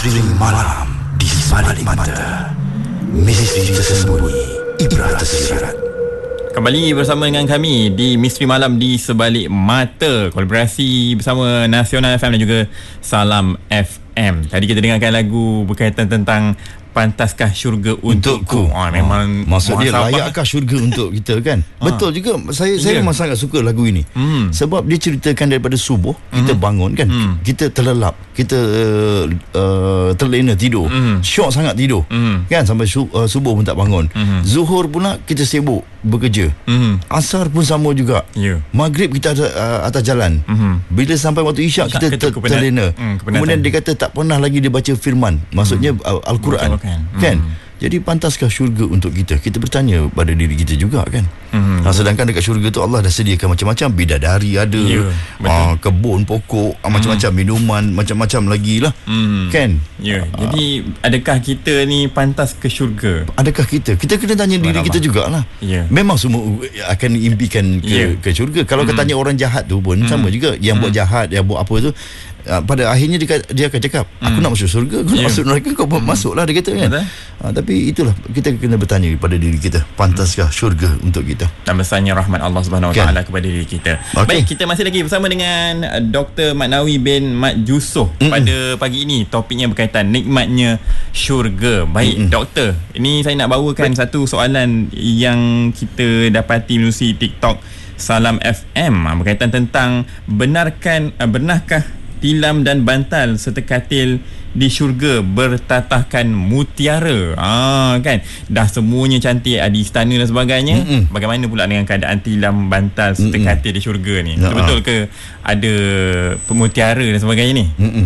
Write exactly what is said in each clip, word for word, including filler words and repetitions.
Misteri malam di sebalik mata. Misteri tersembunyi, ibrah tersirat. Kembali bersama dengan kami di Misteri Malam di Sebalik Mata, kolaborasi bersama Nasional F M dan juga Salam F M. Tadi kita dengarkan lagu berkaitan tentang pantaskah syurga untukku. Ah, memang ha, maksud dia muhasabah. layakkah syurga untuk kita kan? Ha. Betul juga. Saya saya Yeah. memang sangat suka lagu ini. Hmm. Sebab dia ceritakan daripada subuh kita Hmm. bangun kan. Hmm. Kita terlelap, kita uh, uh, terlena tidur. Hmm. Syok sangat tidur. Hmm. Kan sampai su, uh, subuh pun tak bangun. Hmm. Zuhur pula kita sibuk bekerja. Hmm. Asar pun sama juga. Ya. Maghrib kita atas, uh, atas jalan. Hmm. Bila sampai waktu isyak Isyak kita kita ter, kepenat- terlena. Hmm, kepenatan. Kemudian dia kata tak pernah lagi dia baca firman. Maksudnya uh, Al-Quran. Betul, kan? Kan? Hmm. Jadi pantaskah syurga untuk kita? Kita bertanya pada diri kita juga kan. Hmm. Ha, sedangkan dekat syurga tu Allah dah sediakan macam-macam, bidadari ada, Ya, ha, kebun pokok, ha, macam-macam minuman, macam-macam lagi lah. Hmm. Kan? Ya. Jadi adakah kita ni pantas ke syurga? Adakah kita? Kita kena tanya diri Allah. kita jugalah. Ya. Memang semua akan impikan ke, Ya. ke syurga. Kalau Hmm. katanya orang jahat tu pun sama juga. Yang buat jahat, yang buat apa tu, Uh, pada akhirnya dia, dia akan cakap aku Hmm. nak masuk syurga, aku nak Yeah. masuk neraka, kau hmm. masuklah, dia kata kan. Uh, tapi itulah kita kena bertanya pada diri kita, pantaskah syurga untuk kita? Dan besarnya rahmat Allah Subhanahu Wa Kan? Taala kepada diri kita. Okey. Baik, kita masih lagi bersama dengan uh, Doktor Maknawi bin Mat Yusof Mm-mm. pada pagi ini. Topiknya berkaitan nikmatnya syurga. Baik, Mm-mm. Doktor, ini saya nak bawakan Baik. satu soalan yang kita dapati melalui TikTok Salam F M berkaitan tentang benarkan uh, benarkah tilam dan bantal serta katil di syurga bertatahkan mutiara. Ah, kan dah semuanya cantik, ada istana dan sebagainya. Mm-mm. Bagaimana pula dengan keadaan tilam, bantal serta Mm-mm. katil di syurga ni? Ya. Betul ke ada pemutiara dan sebagainya ni? Mm-mm.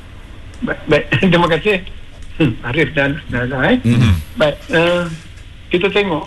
Baik, baik. Terima kasih Arif dan Nana. Eh. Mm-mm. Baik, uh, kita tengok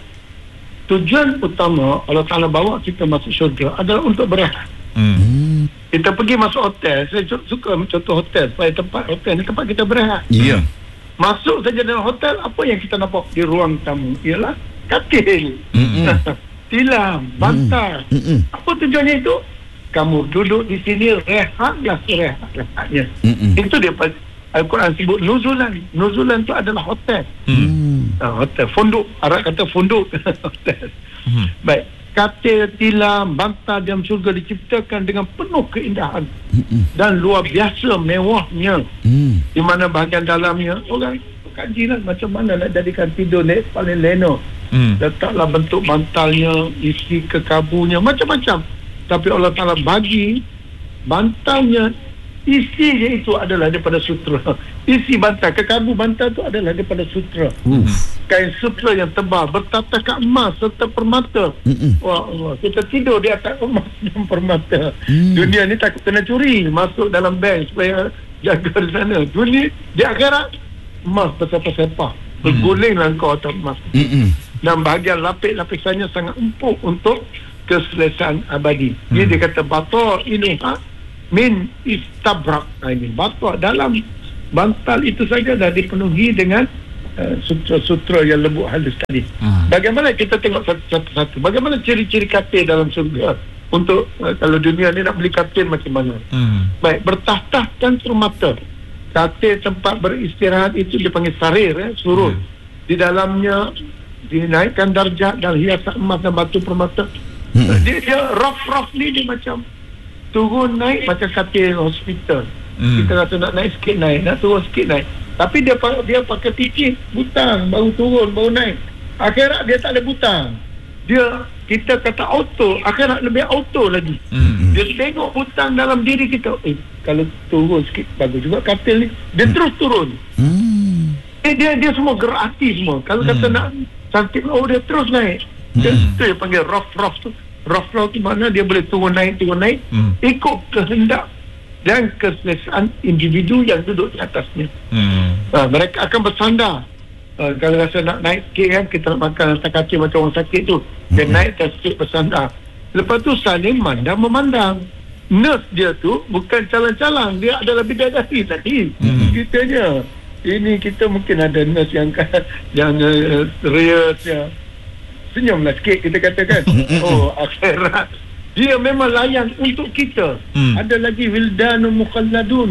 tujuan utama Allah Ta'ala bawa kita masuk syurga adalah untuk berehat. Hmm. Kita pergi masuk hotel, saya suka contoh hotel, supaya tempat hotel ni tempat kita berehat. Ya. Masuk saja dalam hotel, apa yang kita nampak di ruang tamu ialah katil, Mm-mm. tilam, bantal. Mm-mm. Apa tujuannya itu? Kamu duduk di sini, rehatlah serehat-rehatnya. Mm-mm. Itu dia Al-Quran sebut nuzulan. Nuzulan itu adalah hotel. Hmm. Uh, hotel, funduk. Arab kata funduk. Hotel. Hmm. Baik. Katil, tilam, bantal dalam syurga diciptakan dengan penuh keindahan Mm-mm. dan luar biasa mewahnya. Mm. Di mana bahagian dalamnya orang kajilah macam mana nak jadikan tidur ni paling lena. Hmm. Letaklah bentuk bantalnya, isi kekabunya, macam-macam. Tapi Allah Ta'ala bagi bantalnya, isinya itu adalah daripada sutra. Isi bantal, kekabu bantal itu adalah daripada sutra. Uf. Kain sutra yang tebal, bertatahkan emas serta permata. Mm-mm. Wah Allah, kita tidur di atas emas dan permata. Mm. Dunia ni takut kena curi, masuk dalam bank supaya jaga di sana. Dunia, di akhirat, emas bersepah-sepah. Bergulinglah kau atas emas. Mm-mm. Dan bahagian lapis-lapisannya sangat empuk untuk keselesaan abadi. Hmm. Dia, dia kata bata ini ha, min istabrak. Ha, ini bata dalam bantal itu saja dah dipenuhi dengan uh, sutra-sutra yang lembut halus tadi. Hmm. Bagaimana kita tengok satu-satu? Bagaimana ciri-ciri katil dalam surga? Untuk uh, kalau dunia ni nak beli katil macam mana? Hmm. Baik, bertahtahkan permata. Katil tempat beristirahat itu dipanggil sarir, eh, surut. Hmm. Di dalamnya dinaikkan darjat dan hiasan emas dan batu permata. Hmm. Dia, dia rough-rough ni dia macam turun naik macam katil hospital. Hmm. Kita rasa nak naik sikit naik, nak turun sikit naik. Tapi dia dia pakai titik butang, baru turun, baru naik. Akhirat dia tak ada butang. Dia, kita kata auto, akhirat lebih auto lagi. Hmm. Dia tengok butang dalam diri kita. Eh, kalau turun sikit, bagus juga katil ni. Dia terus turun. Mm. Eh, dia dia semua gerak hati semua. Kalau Hmm. kata nak cantik, oh dia terus naik. Dia, Hmm. Itu yang panggil rough-rough tu. Rough-rough tu makna dia boleh turun naik, turun naik. Hmm. Ikut kehendak dan keselesaan individu yang duduk di atasnya. Hmm. Ha, mereka akan bersandar. Ha, kalau rasa nak naik sikit kan, kita nak makan atas katil macam orang sakit tu. Dia Hmm. naik dan sikit bersandar. Lepas tu saling mandang memandang. Nurse dia tu bukan calang-calang, dia adalah bidadari tadi. Hmm. Kitanya ini kita mungkin ada nurse yang yang uh, serius, yang senyumlah sikit kita katakan. Oh, akhirat dia memang layan untuk kita. Hmm. Ada lagi wildanun mukhalladun,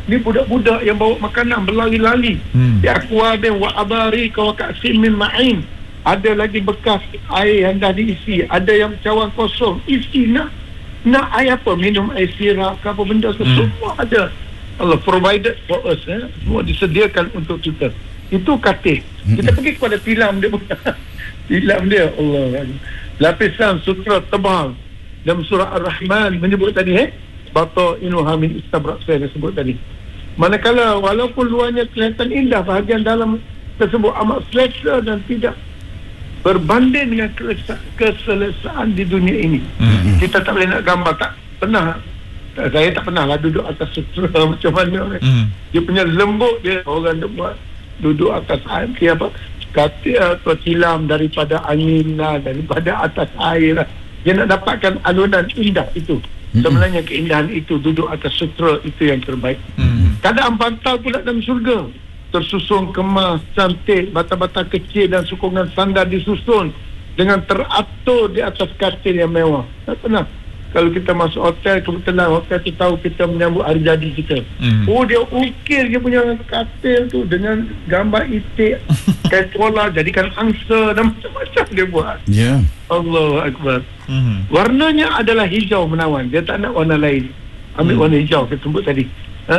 Ni budak-budak yang bawa makanan berlari-lari. Hmm. Di akwabin wa abari wa ka'sin min ma'in. Ada lagi bekas air yang dah diisi, ada yang cawan kosong. Isi nak nak air apa? Minum air sirap ke apa benda ke? Hmm. Semua ada. Allah provided for us, eh? Semua disediakan untuk kita. Itu katil. Kita pergi kepada tilam dia bukan. Tilam dia Allah. Lapisan sutra tebal dalam surah Ar-Rahman menyebut tadi, eh bata inuha min istabrak, saya sebut tadi. Manakala walaupun luarnya kelihatan indah, bahagian dalam tersebut amat selesa dan tidak berbanding dengan keselesaan di dunia ini. Mm-hmm. Kita tak boleh nak gambar, tak pernah. Saya tak pernah lah duduk atas sutra macam mana. Mm. Dia punya lembut dia, orang dia buat duduk atas air apa, kata atau tilam daripada angin lah, daripada atas air lah. Dia nak dapatkan alunan indah itu. Mm-hmm. Sebenarnya keindahan itu duduk atas sutra itu yang terbaik. Mm-hmm. Keadaan bantal pula dalam syurga, tersusun kemas, cantik, bata-bata kecil dan sokongan sandal disusun dengan teratur di atas katil yang mewah. Tak pernah. Kalau kita masuk hotel, kebetulan hotel tu tahu kita menyambut hari jadi kita. Mm. Oh, dia ukir dia punya katil tu dengan gambar itik, ketola, jadikan angsa dan macam-macam dia buat. Ya. Yeah. Allahu Akbar. Mm. Warnanya adalah hijau menawan. Dia tak nak warna lain. Ambil mm. warna hijau, kita sebut tadi. Ha?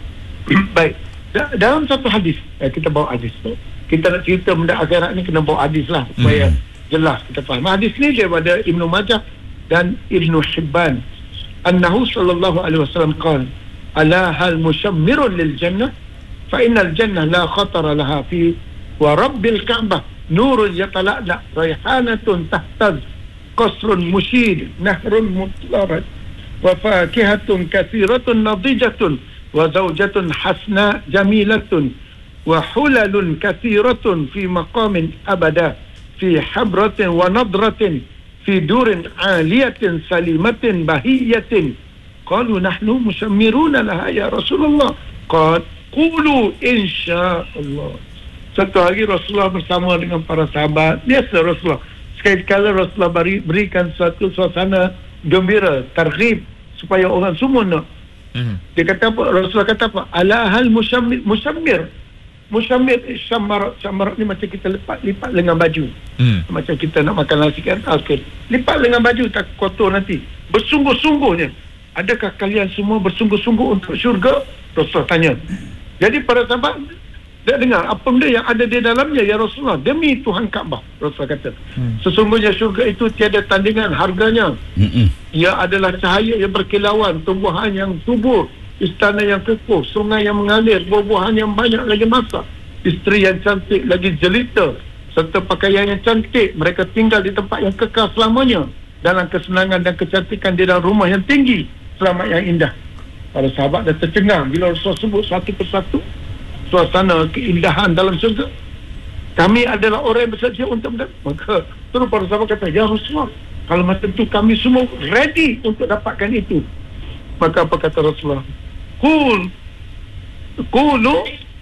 Baik. Dalam satu hadis, eh, kita bawa hadis tu. Kita nak cerita benda akhirat ni kena bawa hadis lah supaya mm. jelas kita faham. Hadis ni daripada Ibnu Majah dan Ibnu Hibban. Annahu sallallahu alaihi wasallam qala, ala hal mushammirun lil jannah fa innal jannah la khatara laha fi wa rabbil ka'bah nurun yatala'la raihanatun tahtaz qasrun mushid nahrun mutlarat wa fakihatun kathiratun nadijatun wa zawjatun hasna jamilatun wa hulalun kathiratun fi maqamin abada fi habratin wa nadratin fi durin aliyatin salimatin bahiyatin. Qalu nahnu mushammiruna laha ya Rasulullah. Qad qulu insyaallah. Satu hari Rasulullah bersama dengan para sahabat. Biasa Rasulullah sekali-kala Rasulullah beri, berikan suatu suasana gembira, targhib supaya orang semua nak. Mm-hmm. Dia kata apa? Rasulullah kata apa? Ala hal musyammir, musyammir. Musyammir syamarat, syamarat ni macam kita lipat-lipat lengan baju. Mm. Macam kita nak makan nasi kan, okay. Lipat lengan baju tak kotor nanti. Bersungguh-sungguhnya. Adakah kalian semua bersungguh-sungguh untuk syurga? Rasulullah tanya. Jadi para sahabat dia dengar apa benda yang ada di dalamnya ya Rasulullah, demi Tuhan Kaabah. Rasulullah kata, mm. sesungguhnya syurga itu tiada tandingan harganya. Mm-mm. Ia adalah cahaya yang berkilauan, tumbuhan yang subur, istana yang kukuh, sungai yang mengalir, buah-buahan yang banyak lagi masak, isteri yang cantik lagi jelita, serta pakaian yang cantik. Mereka tinggal di tempat yang kekal selamanya, dalam kesenangan dan kecantikan di dalam rumah yang tinggi, selamat yang indah. Para sahabat dah tercengang bila Rasul sebut satu persatu suasana keindahan dalam syurga. Kami adalah orang yang bersedia untuk mendapat. Maka terus para sahabat kata, ya Rasulullah, kalau macam tu kami semua ready untuk dapatkan itu. Maka apa kata Rasulullah? Qul Qulu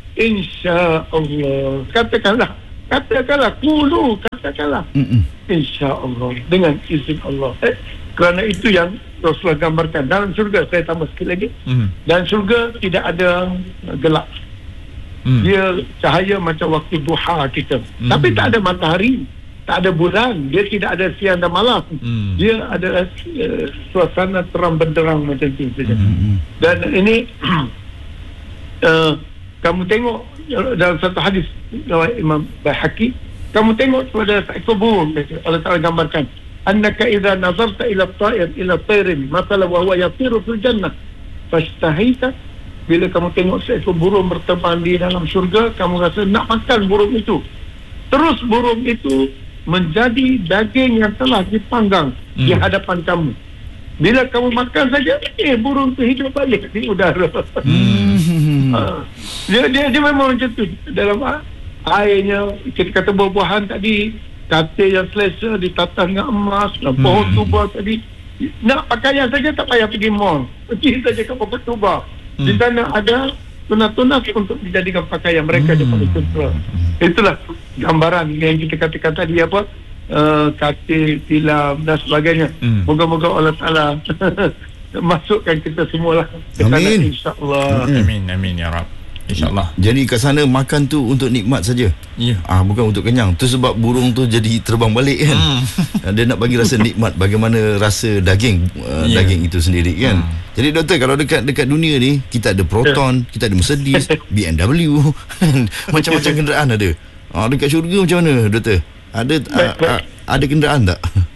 insyaallah. Katakanlah, katakanlah qulu, katakanlah insyaallah, dengan izin Allah. Eh, kerana itu yang Rasulullah gambarkan dalam syurga. Saya tambah sikit lagi. Mm. Dan syurga tidak ada gelap. Mm. Dia cahaya macam waktu duha kita. Mm. Tapi tak ada matahari, tak ada bulan, dia tidak ada siang dan malam. Mm. Dia adalah uh, suasana terang benderang macam itu saja. Mm. Dan ini uh, kamu tengok dalam satu hadis Imam Baihaqi, kamu tengok pada seekor burung, Allah Taala gambarkan, annaka idza nazarta ila at-ta'ir ila tayrin mathala wa huwa yatiru fil jannah fashtahita. Bila kamu tengok seekor burung berterbang di dalam syurga, kamu rasa nak makan burung itu. Terus burung itu menjadi daging yang telah dipanggang hmm. di hadapan kamu. Bila kamu makan saja, eh burung itu hidup balik di udara. Hmm. uh, dia, dia dia memang macam tu. Dalam airnya, kita kata buah-buahan tadi, katil yang selesa ditata dengan emas, dan pohon hmm. tuba tadi. Nak pakaian saja tak payah pergi mall. Pergi saja ke pohon tuba. Hmm. Di sana ada tunas-tunas untuk dijadikan pakaian mereka hmm. daripada sutra. Itulah gambaran yang kita katakan tadi apa, uh, katil, tilam dan sebagainya. Hmm. Moga-moga Allah Ta'ala masukkan kita semua lah ke sana, Amin. insya-Allah. Hmm. Amin, amin ya Rab. InsyaAllah. Jadi kat sana makan tu untuk nikmat saja. Ya. Ah, bukan untuk kenyang. Tu sebab burung tu jadi terbang balik kan. Hmm. Dia nak bagi rasa nikmat bagaimana rasa daging uh, Ya. daging itu sendiri kan. Hmm. Jadi doktor, kalau dekat dekat dunia ni kita ada Proton, kita ada Mercedes, B M W, macam-macam kenderaan ada. Ah, dekat syurga macam mana doktor? Ada uh, uh, ada kenderaan tak?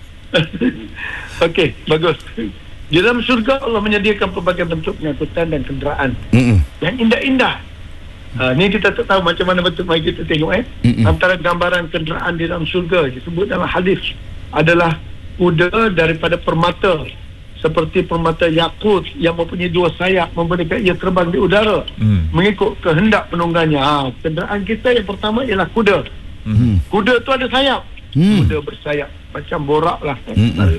Okey, bagus. Di dalam syurga Allah menyediakan pelbagai bentuk pengangkutan dan kenderaan Hmm. yang indah-indah. Uh, ni kita tak tahu macam mana betul, mari kita tengok eh. Mm-mm. Antara gambaran kenderaan di dalam syurga disebut dalam hadis adalah kuda daripada permata, seperti permata yakut yang mempunyai dua sayap, membolehkan ia terbang di udara Hmm. mengikut kehendak penunggannya. Ha, kenderaan kita yang pertama ialah kuda. Hmm. Kuda tu ada sayap. Hmm. Kuda bersayap macam borak lah. Mm-mm.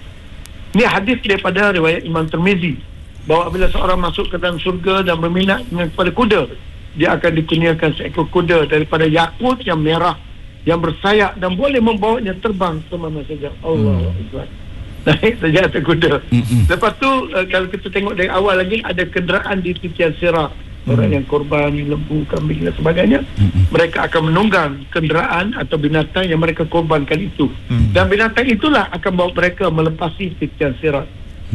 Ini hadis daripada riwayat Imam Tirmizi, bahawa bila seorang masuk ke dalam syurga dan berminat dengan kepada kuda, dia akan dikurniakan seekor kuda daripada yakut yang merah yang bersayap dan boleh membawanya terbang ke mana saja. Allahu Akbar. Naik saja atas kuda. Mm-mm. Lepas tu uh, kalau kita tengok dari awal lagi, ada kenderaan di titian sirat. Orang yang korban lembu, kambing dan sebagainya, Mm-mm. mereka akan menunggang kenderaan atau binatang yang mereka korbankan itu. Mm. Dan binatang itulah akan bawa mereka melepasi titian sirat.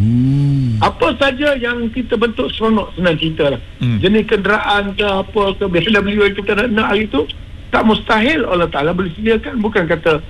Hmm. Apa saja yang kita bentuk seronok, senang cerita lah. Hmm. Jenis kenderaan ke apa ke B M W yang kita nak hari tu, tak mustahil Allah Ta'ala boleh sediakan. Bukan kata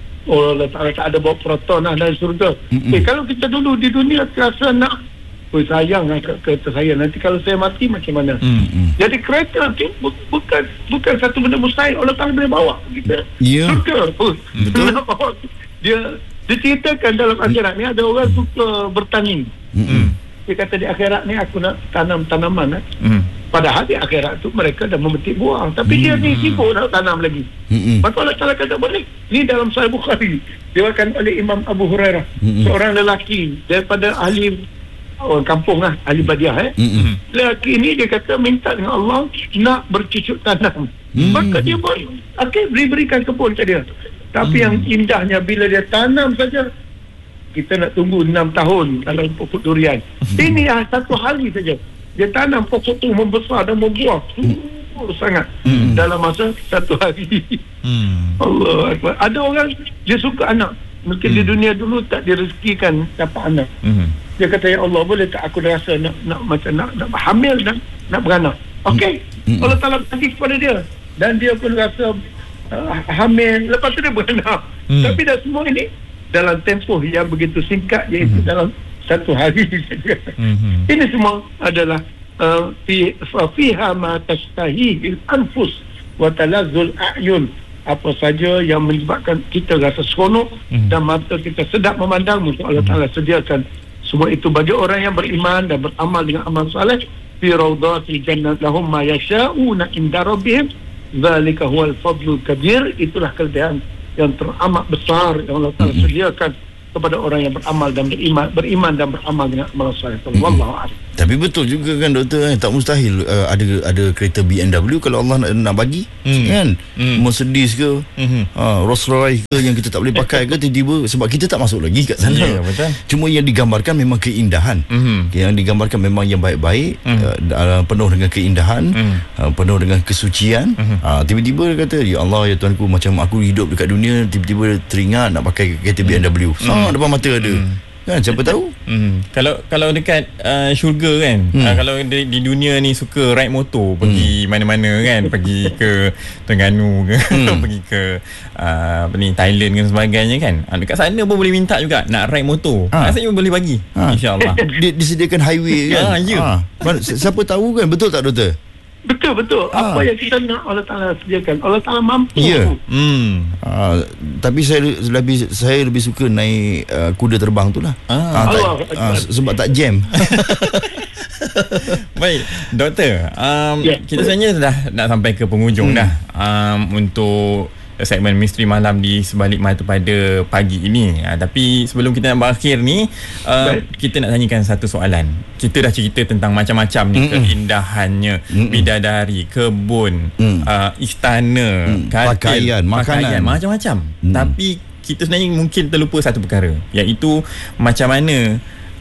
oh Allah Ta'ala tak ada bawa Proton lah dari surga. Mm-mm. Eh, kalau kita dulu di dunia terasa nak, oh sayang lah ke- kereta saya, nanti kalau saya mati macam mana. Hmm. Jadi kereta tu bu- bukan bukan satu benda mustahil. Allah Ta'ala boleh bawa kita Ya. surga. Oh, Betul. nak bawa dia diceritakan dalam akhirat ni ada orang suka bertani. Hmm. Dia kata di akhirat ni aku nak tanam tanaman. Eh. Hmm. Padahal di akhirat tu mereka dah memetik buah, tapi dia ni sibuk nak tanam lagi. Hmm. Maka Allah Ta'ala kata boleh. Ni dalam Sahih Bukhari diriwayatkan oleh Imam Abu Hurairah, Mm-mm. seorang lelaki daripada ahli orang kampung lah, ahli Badiah eh. Hmm. Lelaki ni dia kata minta dengan Allah nak bercucuk tanam. Hmm. Maka dia pun okey, beri-berikan kebun ke dia. Tapi yang indahnya bila dia tanam saja, kita nak tunggu enam tahun dalam pokok durian. Ini ah, satu hari saja. Dia tanam pokok tu membesar dan membuah. Subur sangat Hmm. dalam masa satu hari. Hmm. Allah Akbar. Ada orang dia suka anak. Mungkin di dunia dulu tak direzekikan dapat anak. Hmm. Dia kata, ya Allah, boleh tak aku rasa nak nak macam nak, nak hamil dan nak beranak. Okey. Hmm. Allah Ta'ala bagi kepada dia. Dan dia pun rasa uh, hamil. Lepas tu dia beranak. Hmm. Tapi dah semua ini dalam tempoh yang begitu singkat, iaitu dalam satu hari saja. Hmm. Ini semua adalah uh, fi fiha ma tashtahi al-anfus wa talazzul a'yun. Apa saja yang menyebabkan kita rasa seronok Hmm. dan mata kita sedap memandang, untuk Allah Ta'ala sediakan semua itu bagi orang yang beriman dan beramal dengan amal saleh. Fi rawdatil jannah lahum ma yasha'una inda rabbihim zalika huwal fadlul kabir. Itulah kelebihan yang teramat besar yang Allah Ta'ala sediakan kepada orang yang beramal dan beriman, beriman dan beramal dengan amal saleh. Wallahu a'lam. Tapi betul juga kan doktor, eh? Tak mustahil uh, ada ada kereta B M W kalau Allah nak, nak bagi Hmm. kan. Hmm. Mercedes ke, Hmm. uh, Rolls Royce ke yang kita tak boleh pakai ke, tiba-tiba sebab kita tak masuk lagi kat sana. Ya, betul. Cuma yang digambarkan memang keindahan. Hmm. Yang digambarkan memang yang baik-baik, Hmm. uh, uh, penuh dengan keindahan, Hmm. uh, penuh dengan kesucian. Hmm. Uh, tiba-tiba dia kata, ya Allah ya Tuanku, macam aku hidup dekat dunia, tiba-tiba teringat nak pakai kereta B M W. Sangat depan mata ada. Kan, siapa tahu? Hmm. Kalau kalau dekat uh, syurga kan, Hmm. uh, kalau di, di dunia ni suka ride motor, pergi mana-mana kan, pergi ke Terengganu ke, Hmm. pergi ke uh, apa ni, Thailand dan sebagainya kan. Uh, dekat sana pun boleh minta juga nak ride motor. Ha. Rasanya boleh bagi. Ha. InsyaAllah. Di, disediakan highway kan. Ah, ya. Ah, mana- si- siapa tahu kan, betul tak doktor? Betul, betul. Ah. Apa yang kita nak Allah Ta'ala sediakan. Allah Ta'ala mampu. Ya. Hmm. Ah, tapi saya lebih saya lebih suka naik uh, kuda terbang tu lah. Ah. tak, Allah ah, Akbar. sebab tak jam. Baik, doktor. Um, Ya, kita boleh. sebenarnya dah nak sampai ke penghujung Hmm. dah um, untuk segmen Misteri Malam di Sebalik Mata pada pagi ini. Uh, tapi sebelum kita nak berakhir ni, uh, Baik. kita nak tanyakan satu soalan. Kita dah cerita tentang macam-macam ni, Mm-mm. keindahannya, Mm-mm. bidadari, kebun, Mm. uh, istana, Mm. katil, Pakaian, makanan. pakaian, macam-macam. Mm. Tapi kita sebenarnya mungkin terlupa satu perkara, iaitu macam mana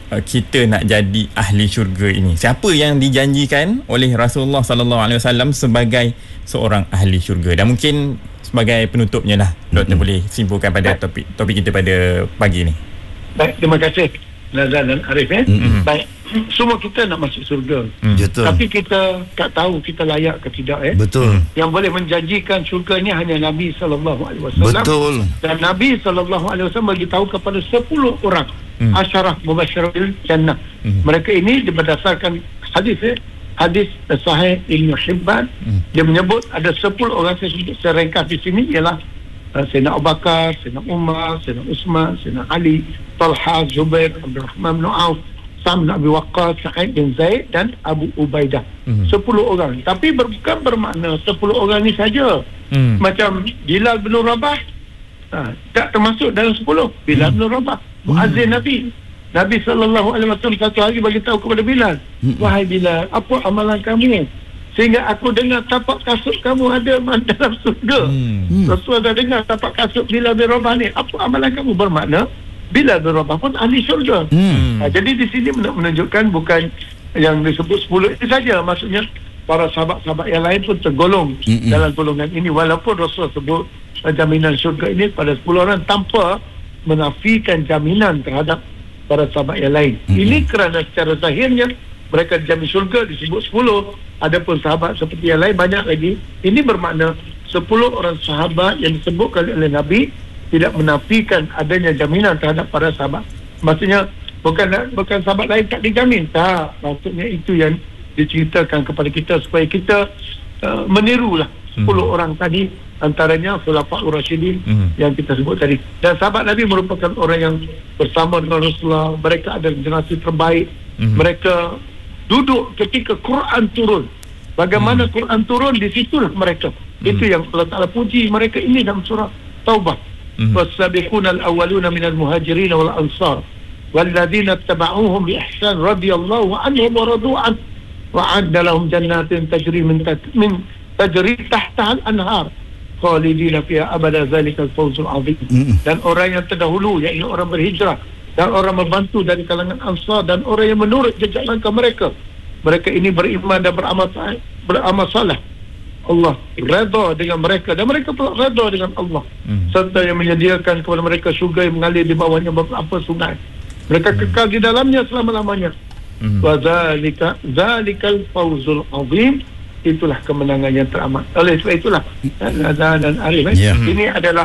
uh, kita nak jadi ahli syurga ini? Siapa yang dijanjikan oleh Rasulullah sallallahu alaihi wasallam sebagai seorang ahli syurga? Dan mungkin sebagai penutupnya lah, Doktor mm-hmm. boleh simpulkan pada topik topik kita pada pagi ni. Baik, terima kasih Nazan dan Arif. Eh? Mm-hmm. Baik, semua kita nak masuk surga. Mm. Betul. Tapi kita tak tahu kita layak ke tidak. Eh? Betul. Yang boleh menjanjikan syurga ni hanya Nabi sallallahu alaihi wasallam. Betul. Dan Nabi sallallahu alaihi wasallam beritahu kepada sepuluh orang mm. asyarah mubasyirin jannah. Mm. Mereka ini berdasarkan hadis eh? hadis sahih Ibn Hibban. Mm. Dia menyebut ada sepuluh orang, saya sebut saya ringkas di sini ialah Uh, Sayyidina Abu Bakar, Sayyidina Umar, Sayyidina Uthman, Sayyidina Ali, Talha, Zubair, Abdul Rahman bin Auf, Sa'd bin Abi Waqqas, Sa'id bin Zaid dan Abu Ubaidah. Mm-hmm. Sepuluh orang. Tapi bukan bermakna sepuluh orang ni saja. Mm. Macam Bilal bin Rabah, ha, tak termasuk dalam sepuluh. Bilal mm. bin Rabah, muazzin mm. Nabi. Nabi sallallahu alaihi wasallam satu hari bagi tahu kepada Bilal, mm. wahai Bilal, apa amalan kamu? Sehingga aku dengar tapak kasut kamu ada dalam surga. Hmm. Rasulullah dah dengar tapak kasut Bilal bin Rabah ni. Apa amalan kamu? Bermakna Bilal bin Rabah pun ahli syurga. Hmm. Ha, jadi di sini menunjukkan bukan yang disebut sepuluh itu saja. Maksudnya para sahabat-sahabat yang lain pun tergolong hmm. dalam golongan ini. Walaupun Rasulullah sebut jaminan syurga ini pada sepuluh orang tanpa menafikan jaminan terhadap para sahabat yang lain. Hmm. Ini kerana secara zahirnya mereka dijamin syurga disebut sepuluh. Adapun sahabat seperti yang lain banyak lagi. Ini bermakna sepuluh orang sahabat yang disebutkan oleh Nabi tidak menafikan adanya jaminan terhadap para sahabat. Maksudnya bukan bukan sahabat lain tak dijamin. Tak. Maksudnya itu yang diceritakan kepada kita supaya kita uh, menirulah sepuluh hmm. orang tadi, antaranya Khulafaur Rasyidin hmm. yang kita sebut tadi. Dan sahabat Nabi merupakan orang yang bersama dengan Rasulullah. Mereka adalah generasi terbaik. Hmm. Mereka duduk ketika Quran turun. Bagaimana hmm. Quran turun, di situlah mereka. Hmm. Itu yang Allah Ta'ala puji mereka ini dalam surah Taubah. Wasabiquna al-awwaluna minal muhajirin wal ansar walladzina ittaba'uuhum bi ihsan radhiyallahu anhum wa radu an wa 'adda lahum jannatin tajri min min tajri tahtaha al-anhar khalidina fiha abada zalikal fawzul 'azim. Hmm. Dan orang yang terdahulu, iaitu orang berhijrah dan orang membantu dari kalangan Ansar dan orang yang menurut jejak langkah mereka. Mereka ini beriman dan beramal beramal saleh. Allah redha dengan mereka dan mereka pula redha dengan Allah. Hmm. Serta yang menyediakan kepada mereka syurga yang mengalir di bawahnya beberapa sungai. Mereka hmm. kekal di dalamnya selama-lamanya. Hmm. Wa zalika zalikal fawzul azim. Itulah kemenangan yang teramat. Oleh sebab itulah Azan dan Arif yeah. ini adalah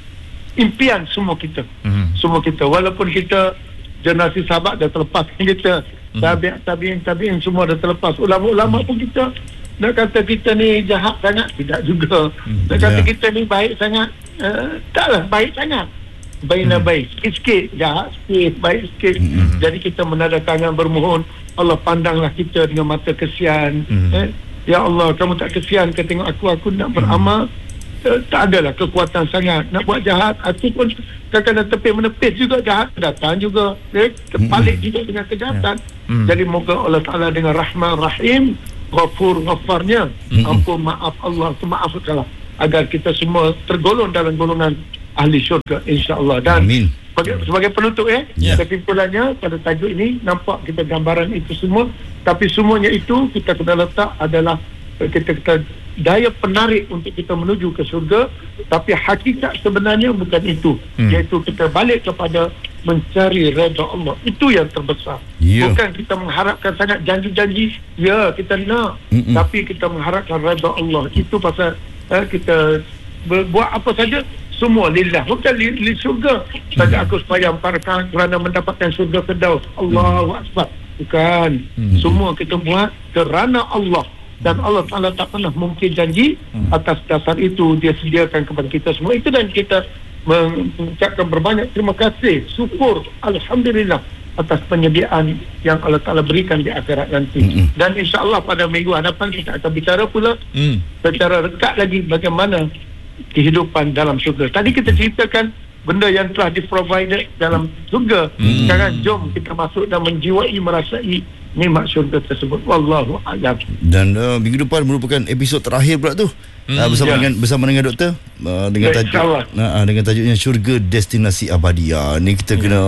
impian semua kita. Mm-hmm. Semua kita, walaupun kita generasi sahabat dah terlepas, kita mm-hmm. tabi'in tabi'in tabi'in semua dah terlepas. Ulama-ulama mm-hmm. pun kita nak kata kita ni jahat sangat, tidak juga. Mm-hmm. Nak kata yeah. kita ni baik sangat, uh, taklah baik sangat. Baina mm-hmm. baik, sikit jahat sikit, baik sikit. Mm-hmm. Jadi kita menada tangan bermohon, Allah pandanglah kita dengan mata kesian. Mm-hmm. eh? Ya Allah, kamu tak kesian ke tengok aku, aku nak beramal. Mm-hmm. Tak adalah kekuatan sangat nak buat jahat. Aku pun kadang-kadang tepis menepis juga jahat datang juga, eh, terbalik mm-hmm. juga dengan kejahatan. Yeah. Jadi moga Allah Ta'ala dengan Rahman Rahim, Ghafur Ghafarnya, mm-hmm. ampun maaf Allah, maafkanlah agar kita semua tergolong dalam golongan ahli syurga insya-Allah. Dan Amin. Sebagai, sebagai penutup eh yeah. kesimpulannya pada tajuk ini nampak kita gambaran itu semua, tapi semuanya itu kita kena letak adalah kita kita daya penarik untuk kita menuju ke syurga, tapi hakikat sebenarnya bukan itu. hmm. Iaitu kita balik kepada mencari redha Allah. Itu yang terbesar. yeah. Bukan kita mengharapkan sangat janji-janji, ya kita nak, Mm-mm. tapi kita mengharapkan redha Allah. Itu pasal eh, kita buat apa saja semua lillah, bukan li, li syurga saja. mm. Aku supaya amparkan kerana mendapatkan syurga Firdaus, Allahu Akbar. Bukan. mm. Semua kita buat kerana Allah. Dan Allah Ta'ala tak pernah mungkin janji. hmm. Atas dasar itu dia sediakan kepada kita semua itu, dan kita mengucapkan berbanyak terima kasih, syukur, Alhamdulillah atas penyediaan yang Allah Ta'ala berikan di akhirat nanti. hmm. Dan insyaAllah pada minggu hadapan kita akan bicara pula hmm. secara dekat lagi bagaimana kehidupan dalam syurga. Tadi kita ceritakan benda yang telah di-provided dalam syurga. hmm. Sekarang jom kita masuk dan menjiwai, merasai nikmat syurga tersebut. Wallahu a'lam. Dan uh, minggu depan merupakan episod terakhir pula tu. Hmm, uh, bersama ya. dengan bersama dengan doktor uh, dengan tajuk uh, dengan tajuknya syurga destinasi abadi. Uh, ni kita ya. kena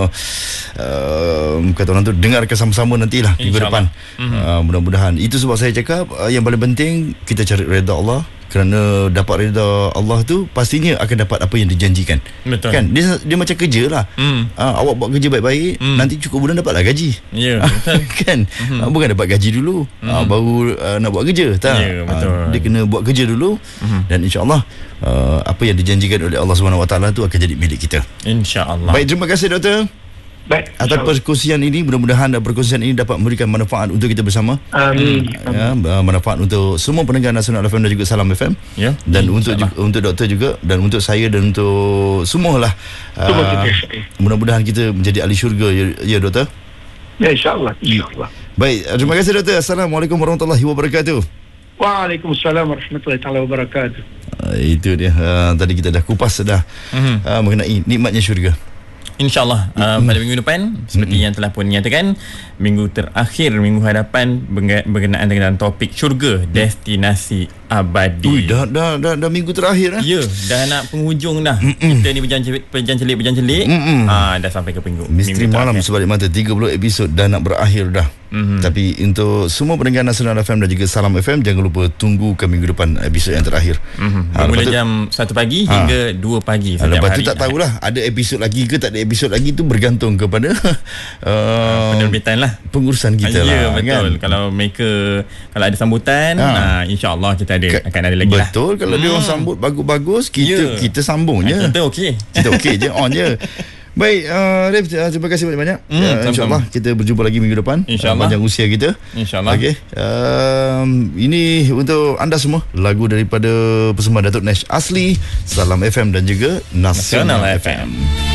uh, kata orang tu dengarkan sama-sama nantilah minggu depan. Mm-hmm. Uh, mudah-mudahan. Itu sebab saya cakap uh, yang paling penting kita cari redha Allah. Kerana dapat redha Allah tu pastinya akan dapat apa yang dijanjikan. Betul. Kan dia dia macam kerja lah. Mm. Uh, awak buat kerja baik-baik, mm. nanti cukup bulan dapatlah gaji. Ya, yeah, betul. Kan? Mm-hmm. Uh, bukan dapat gaji dulu, mm. uh, baru uh, nak buat kerja, tak? Yeah, betul. Uh, dia kena buat kerja dulu, mm-hmm. dan insya-Allah uh, apa yang dijanjikan oleh Allah Subhanahu Wa Taala tu akan jadi milik kita. Insya-Allah. Baik, terima kasih doktor. Baik, atas perkongsian ini, mudah-mudahan perkongsian ini dapat memberikan manfaat untuk kita bersama. Amin. Ya, manfaat untuk semua pendengar Nasional F M dan juga Salam F M. Ya. Dan untuk juga, untuk doktor juga, dan untuk saya dan untuk semualah. Semua uh, kita. Mudah-mudahan kita menjadi ahli syurga, ya, ya doktor. Ya, insya-Allah. Insya-Allah. Baik, terima kasih doktor. Assalamualaikum warahmatullahi wabarakatuh. Waalaikumsalam warahmatullahi taala wabarakatuh. Uh, itu dia. Uh, tadi kita dah kupas dah uh-huh. uh, mengenai nikmatnya syurga. InsyaAllah uh, pada minggu depan seperti mm-hmm. yang telah pun dinyatakan, minggu terakhir, minggu hadapan berkenaan dengan topik syurga destinasi abadi. Ui, dah, dah, dah, dah minggu terakhir eh? Ya, dah nak penghujung dah. Mm-mm. Kita ni berjanjilik berjanjilik ah, dah sampai ke minggu Misteri minggu Malam sebalik mata tiga puluh episod dah nak berakhir dah. Mm-hmm. Tapi untuk semua pendengar Nasional F M dan juga Salam F M, jangan lupa tunggu ke minggu depan episod yang terakhir. Mm-hmm. Ha, Mula jam satu pagi ha. hingga dua pagi setiap lepas hari. Lepas tu tak tahulah ada episod lagi ke tak ada episod lagi, tu bergantung kepada uh, penerbitan lah, pengurusan kita ah, lah. Ya, betul. Kan? Kalau mereka kalau ada sambutan, ha. uh, insya-Allah kita ada K- akan ada lagi betul, lah. Betul. Kalau hmm. dia orang sambut bagus-bagus, kita yeah. kita sambung je. Kita okey. Kita okey je, on je. Baik, uh, Rif, uh, terima kasih banyak-banyak. Hmm, uh, InsyaAllah kita berjumpa lagi minggu depan. InsyaAllah. Uh, panjang usia kita. InsyaAllah. Okey. Um, ini untuk anda semua, lagu daripada persembahan Datuk Nash Asli, Salam F M dan juga Nasional F M.